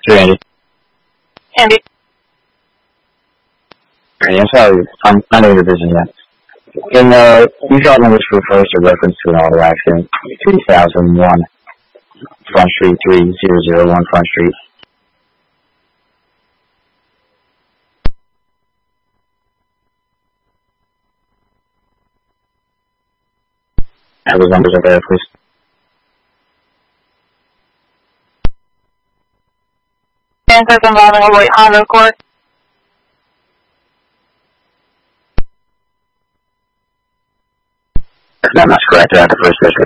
Randy. Andy. Randy, I'm sorry. I know you're busy yet. You got numbers for first a reference to an auto accident. 2001 Front Street, 3001 Front Street. Have those numbers over there, please. Answers involving a white Honda Accord. That's correct. I have the first